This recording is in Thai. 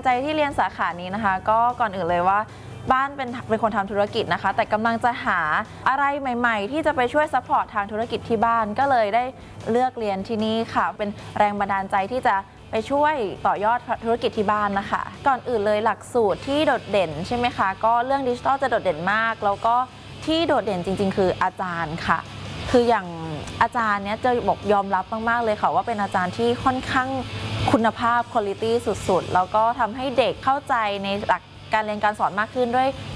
ใจที่เรียนสาขานี้นะคะก็ก่อนอื่นเลยว่าบ้านเป็นคนทำธุรกิจนะคะแต่กำลังจะหาอะไรใหม่ๆที่จะไปช่วยซัพพอร์ตทางธุรกิจที่บ้านก็เลยได้เลือกเรียนที่นี่ค่ะเป็นแรงบันดาลใจที่จะไปช่วยต่อยอดธุรกิจที่บ้านนะคะก่อนอื่นเลยหลักสูตรที่โดดเด่นใช่ไหมคะก็เรื่องดิจิทัลจะโดดเด่นมากแล้วก็ที่โดดเด่นจริงๆคืออาจารย์ค่ะคืออย่างอาจารย์เนี้ยจะบอกยอมรับมากๆเลยค่ะว่าเป็นอาจารย์ที่ค่อนข้างคุณภาพคุณภาพสุดๆแล้วก็ทำให้เด็กเข้าใจในหลักการเรียนการสอนมากขึ้นด้วย